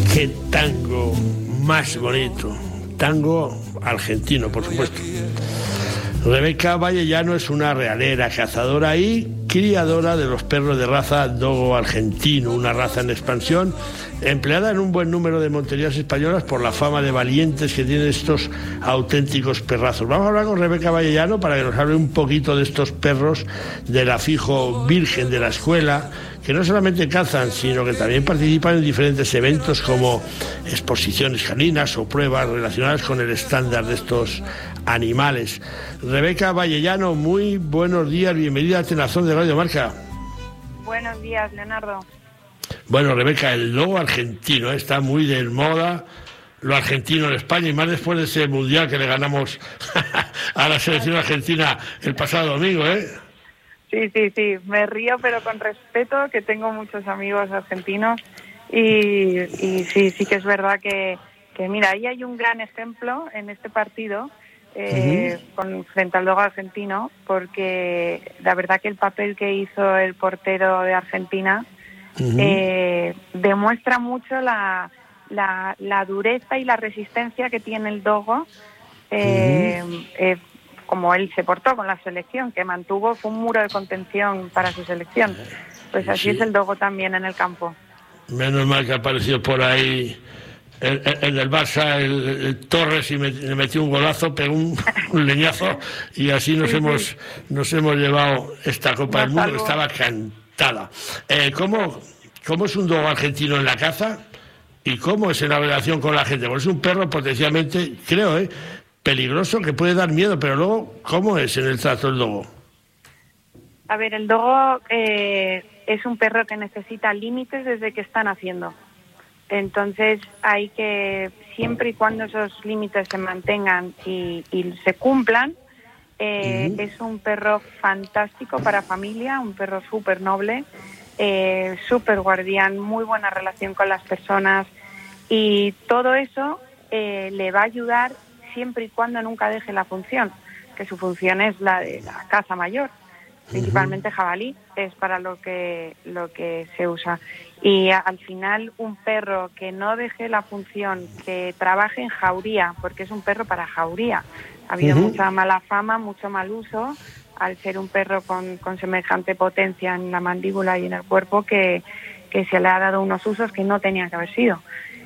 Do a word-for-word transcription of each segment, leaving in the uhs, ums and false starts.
Qué tango más bonito. Tango argentino, por supuesto. Rebeca Vallellano es una realera, cazadora y criadora de los perros de raza dogo argentino, una raza en expansión, empleada en un buen número de monterías españolas por la fama de valientes que tienen estos auténticos perrazos. Vamos a hablar con Rebeca Vallellano para que nos hable un poquito de estos perros del afijo virgen de la escuela, que no solamente cazan, sino que también participan en diferentes eventos como exposiciones caninas o pruebas relacionadas con el estándar de estos animales. Rebeca Vallellano, muy buenos días, bienvenida a Tenazón de Radio Marca. Buenos días, Leonardo. Bueno, Rebeca, el lobo argentino está muy de moda, lo argentino en España, y más después de ese mundial que le ganamos a la selección argentina el pasado domingo, ¿eh? Sí, sí, sí, me río, pero con respeto, que tengo muchos amigos argentinos, y, y sí, sí que es verdad que, que, mira, ahí hay un gran ejemplo en este partido, eh, uh-huh. con, frente al lobo argentino, porque la verdad que el papel que hizo el portero de Argentina uh-huh. eh, demuestra mucho la, la, la dureza y la resistencia que tiene el dogo, eh, uh-huh. eh, como él se portó con la selección, que mantuvo, fue un muro de contención para su selección. Pues así sí. Es el dogo también en el campo. Menos mal que apareció por ahí el, el, el del Barça, el, el Torres, y me, me metió un golazo, pegó un, un leñazo, y así nos sí, hemos sí. nos hemos llevado esta Copa no, del Mundo, salvo... que estaba cantada. Eh, ¿cómo, ¿Cómo es un dogo argentino en la caza? ¿Y cómo es en la relación con la gente? Porque es un perro potencialmente, creo, ¿eh? peligroso, que puede dar miedo, pero luego, ¿cómo es en el trato el dogo? A ver, el dogo eh, es un perro que necesita límites desde que está naciendo. Entonces hay que, siempre y cuando esos límites se mantengan y, y se cumplan, eh, uh-huh. es un perro fantástico para familia, un perro súper noble, eh, súper guardián, muy buena relación con las personas, y todo eso eh, le va a ayudar siempre y cuando nunca deje la función, que su función es la de la caza mayor, principalmente uh-huh. jabalí, es para lo que lo que se usa. Y a, al final un perro que no deje la función, que trabaje en jauría, porque es un perro para jauría. Ha habido uh-huh. mucha mala fama, mucho mal uso, al ser un perro con, con semejante potencia en la mandíbula y en el cuerpo, que, que se le ha dado unos usos que no tenía que haber sido.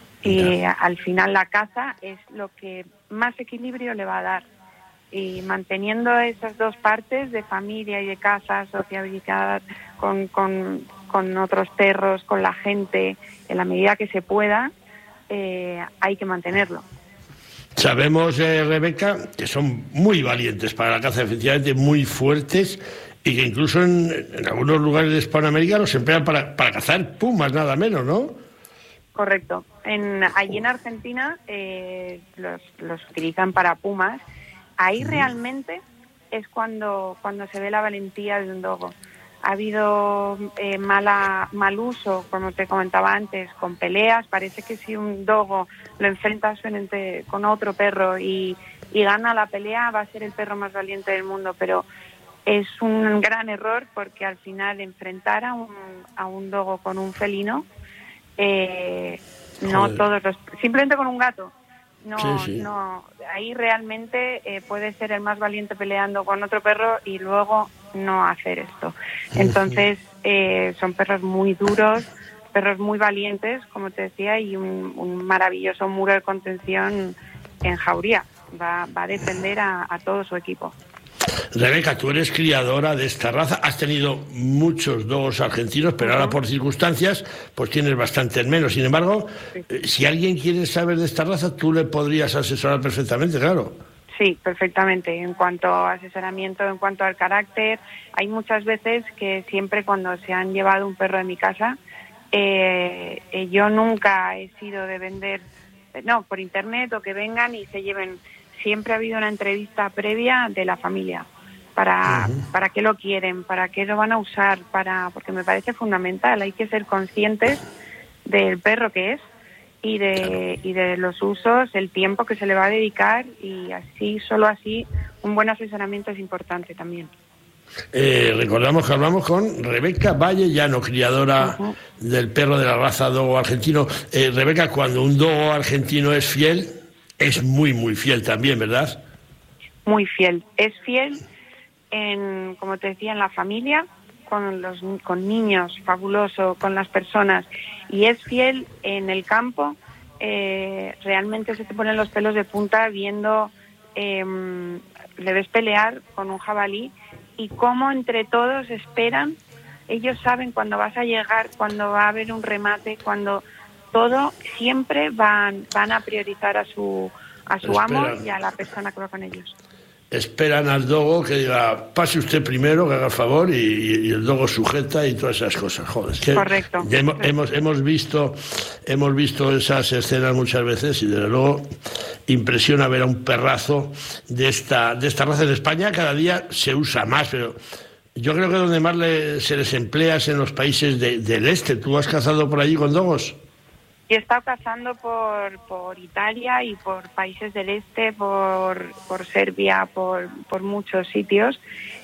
Y a, al final la caza es lo que más equilibrio le va a dar, y manteniendo esas dos partes de familia y de casa, sociabilidad con, con, con otros perros, con la gente, en la medida que se pueda, eh, hay que mantenerlo. Sabemos, eh, Rebeca, que son muy valientes para la caza, efectivamente muy fuertes, y que incluso en, en algunos lugares de Hispanoamérica los emplean para, para cazar pumas, nada menos, ¿no? Correcto. En, allí en Argentina eh, los, los utilizan para pumas. Ahí realmente es cuando, cuando se ve la valentía de un dogo. Ha habido eh, mala, mal uso, como te comentaba antes, con peleas. Parece que si un dogo lo enfrenta frente con otro perro y, y gana la pelea, va a ser el perro más valiente del mundo. Pero es un gran error, porque al final enfrentar a un, a un dogo con un felino, eh, no Joder. todos los... Simplemente con un gato. No, sí, sí. no, ahí realmente eh, puede ser el más valiente peleando con otro perro y luego no hacer esto. Entonces eh, son perros muy duros, perros muy valientes, como te decía, y un, un maravilloso muro de contención en jauría. Va, va a defender a, a todo su equipo. Rebeca, tú eres criadora de esta raza, has tenido muchos dogos argentinos, pero uh-huh. ahora por circunstancias pues tienes bastantes menos. Sin embargo, sí. eh, si alguien quiere saber de esta raza, tú le podrías asesorar perfectamente, claro. Sí, perfectamente. En cuanto a asesoramiento, en cuanto al carácter, hay muchas veces que siempre cuando se han llevado un perro de mi casa, eh, eh, yo nunca he sido de vender, no, por internet, o que vengan y se lleven. Siempre ha habido una entrevista previa de la familia. Para, uh-huh. para qué lo quieren, para qué lo van a usar, para porque me parece fundamental. Hay que ser conscientes del perro que es y de, y de los usos, el tiempo que se le va a dedicar, y así, solo así, un buen asesoramiento es importante también. Eh, recordamos que hablamos con Rebeca Vallellano, criadora uh-huh. del perro de la raza dogo argentino. Eh, Rebeca, cuando un dogo argentino es fiel, es muy, muy fiel también, ¿verdad? Muy fiel. Es fiel, en, como te decía, en la familia, con los con niños, fabuloso, con las personas. Y es fiel en el campo. Eh, realmente se te ponen los pelos de punta viendo, eh, le ves pelear con un jabalí y cómo entre todos esperan. Ellos saben cuándo vas a llegar, cuándo va a haber un remate, cuando todo siempre van van a priorizar a su a su amo y a la persona que va con ellos. Esperan al dogo que diga, pase usted primero, que haga el favor, y, y el dogo sujeta y todas esas cosas. Joder, es que correcto. Hemos, hemos, hemos visto hemos visto esas escenas muchas veces y desde luego impresiona ver a un perrazo de esta de esta raza en España. Cada día se usa más, pero yo creo que donde más le, se les emplea es en los países de, del este. ¿Tú has cazado por allí con dogos? Yo he estado cazando por, por Italia y por países del este, por, por Serbia, por, por muchos sitios.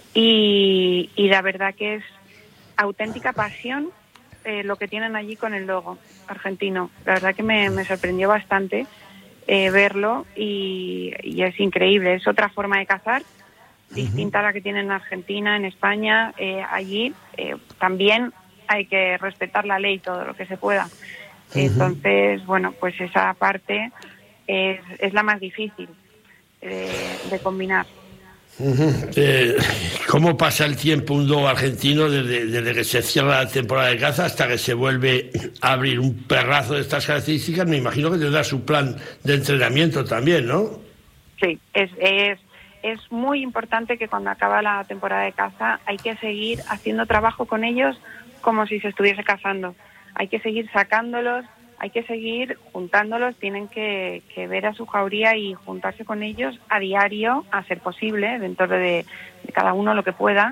Y, y la verdad que es auténtica pasión eh, lo que tienen allí con el dogo argentino. La verdad que me, me sorprendió bastante eh, verlo y, y es increíble. Es otra forma de cazar, distinta a la que tienen en Argentina, en España. Eh, allí eh, también hay que respetar la ley todo lo que se pueda. Entonces, bueno, pues esa parte es, es la más difícil eh, de combinar. Uh-huh. Eh, ¿Cómo pasa el tiempo un dogo argentino desde, desde que se cierra la temporada de caza hasta que se vuelve a abrir un perrazo de estas características? Me imagino que tendrá su plan de entrenamiento también, ¿no? Sí, es, es, es muy importante que cuando acaba la temporada de caza hay que seguir haciendo trabajo con ellos como si se estuviese cazando. Hay que seguir sacándolos, hay que seguir juntándolos, tienen que, que ver a su jauría y juntarse con ellos a diario, a ser posible, dentro de, de cada uno lo que pueda,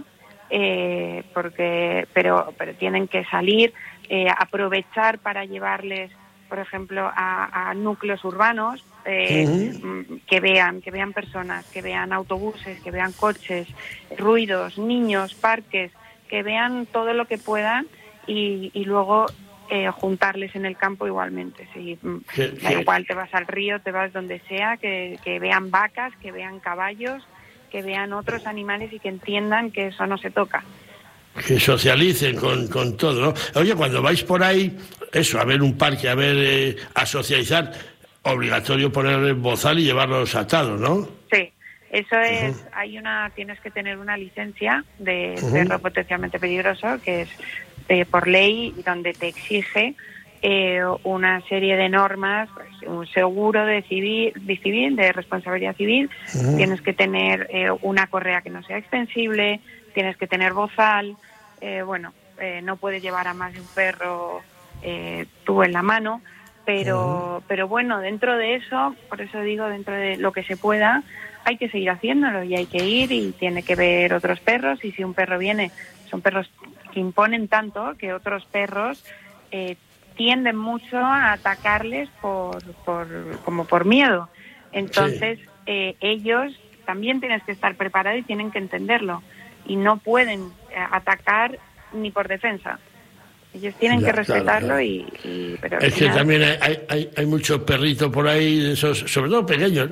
eh, porque pero, pero tienen que salir, eh, aprovechar para llevarles, por ejemplo, a, a núcleos urbanos, eh, uh-huh. que vean, que vean personas, que vean autobuses, que vean coches, ruidos, niños, parques, que vean todo lo que puedan y, y luego Eh, juntarles en el campo igualmente. Sí, ¿Qué, da qué? igual, te vas al río, te vas donde sea, que, que vean vacas, que vean caballos, que vean otros animales y que entiendan que eso no se toca. Que socialicen con, con todo, ¿no? Oye, cuando vais por ahí, eso, a ver un parque, a ver, eh, a socializar, obligatorio poner bozal y llevarlos atados, ¿no? Sí, eso es, uh-huh. hay una, tienes que tener una licencia de uh-huh. perro potencialmente peligroso, que es Eh, por ley, donde te exige eh, una serie de normas, pues, un seguro de civil, de civil, de responsabilidad civil, uh-huh. tienes que tener eh, una correa que no sea extensible, tienes que tener bozal, eh, bueno, eh, no puedes llevar a más de un perro eh, tú en la mano, pero, uh-huh. pero bueno, dentro de eso, por eso digo, dentro de lo que se pueda, hay que seguir haciéndolo y hay que ir y tiene que ver otros perros y si un perro viene, son perros que imponen tanto que otros perros eh, tienden mucho a atacarles por, por como por miedo. Entonces, sí. eh, ellos también tienes que estar preparados y tienen que entenderlo. Y no pueden eh, atacar ni por defensa. Ellos tienen ya, que respetarlo claro, claro. Y, y... Pero es que también hay, hay, hay muchos perritos por ahí, de esos, sobre todo pequeños.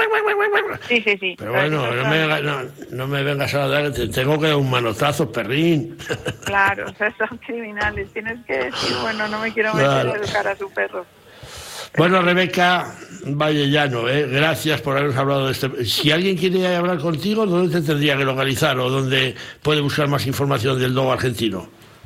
Sí, sí, sí. Pero bueno, no me, no, no me vengas a dar, te tengo que dar un manotazo, perrín. Claro, o sea, son criminales. Tienes que decir, bueno, no me quiero meter claro. a educar a su perro. Bueno, Rebeca Vallellano, ¿eh? gracias por habernos hablado de este. Si alguien quiere hablar contigo, ¿dónde te tendría que localizar o dónde puede buscar más información del dogo argentino?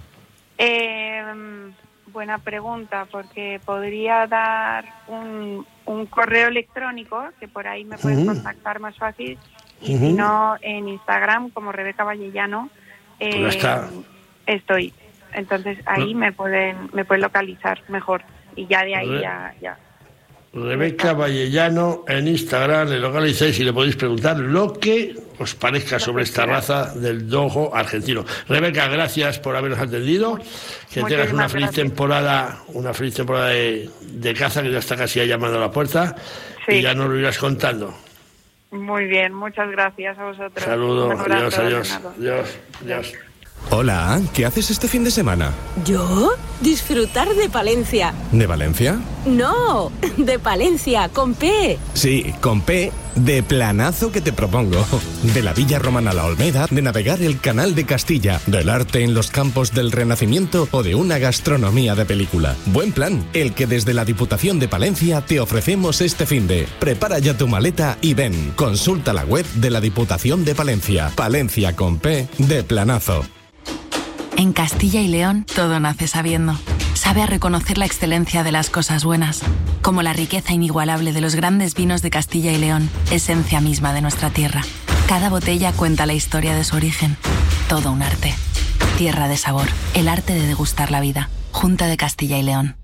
Eh, buena pregunta, porque podría dar un, un correo electrónico, que por ahí me puedes uh-huh. contactar más fácil, y uh-huh. si no, en Instagram, como Rebeca Vallellano, eh, pues está. estoy. Entonces ahí me pueden me pueden localizar mejor, y ya de ahí Re- ya... ya. Rebeca Vallellano en Instagram, le localizáis y le podéis preguntar lo que os parezca sobre esta raza del dogo argentino. Rebeca, gracias por habernos atendido, que Muchas tengas una feliz gracias. temporada, una feliz temporada de, de caza que ya está casi llamando a la puerta sí. y ya nos lo irás contando. Muy bien, muchas gracias a vosotros. Saludos, Un abrazo, adiós, adiós, Leonardo. adiós, adiós. Hola, ¿qué haces este fin de semana? ¿Yo? Disfrutar de Palencia. ¿De Valencia? No, de Palencia, con P. Sí, con P, de planazo que te propongo. De la Villa Romana a la Olmeda, de navegar el Canal de Castilla, del arte en los campos del Renacimiento o de una gastronomía de película. Buen plan, el que desde la Diputación de Palencia te ofrecemos este finde. Prepara ya tu maleta y ven. Consulta la web de la Diputación de Palencia. Palencia con P, de planazo. En Castilla y León, todo nace sabiendo. Sabe a reconocer la excelencia de las cosas buenas, como la riqueza inigualable de los grandes vinos de Castilla y León, esencia misma de nuestra tierra. Cada botella cuenta la historia de su origen. Todo un arte. Tierra de sabor, el arte de degustar la vida. Junta de Castilla y León.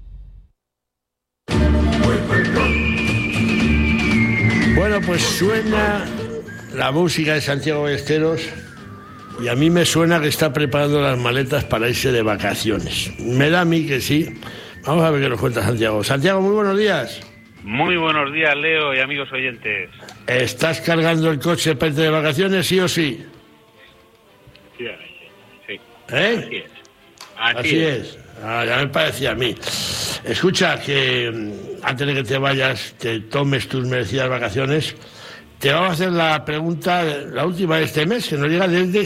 Bueno, pues suena la música de Santiago Ballesteros y a mí me suena que está preparando las maletas para irse de vacaciones. Me da a mí que sí. Vamos a ver qué nos cuenta Santiago. Santiago, muy buenos días. Muy buenos días, Leo y amigos oyentes. ¿Estás cargando el coche para irte de vacaciones, sí o sí? Sí. sí. ¿Eh? Así es. Así, Así es. es. Ah, ya me parecía a mí. Escucha, que mm, antes de que te vayas, te tomes tus merecidas vacaciones, te vamos a hacer la pregunta, la última de este mes, que nos llega desde